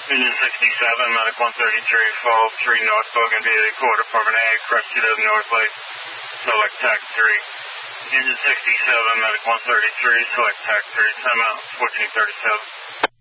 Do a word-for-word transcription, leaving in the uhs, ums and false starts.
Union sixty-seven, Medic one thirty-three, fall three north, Bougainville, quarter Department A, correct two to North Lake, select tack three. Union sixty-seven, Medic one thirty-three, select tack three, timeout fourteen thirty-seven.